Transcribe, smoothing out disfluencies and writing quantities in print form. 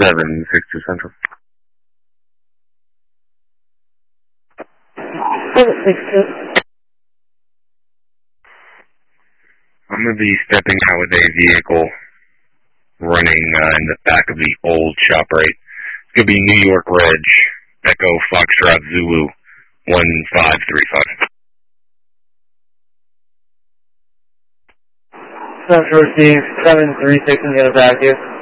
762 Central. 762. I'm going to be stepping out with a vehicle running in the back of the old ShopRite. It's going to be New York Reg, Echo Foxtrot Zulu 1535. Central received 736 and get it back here.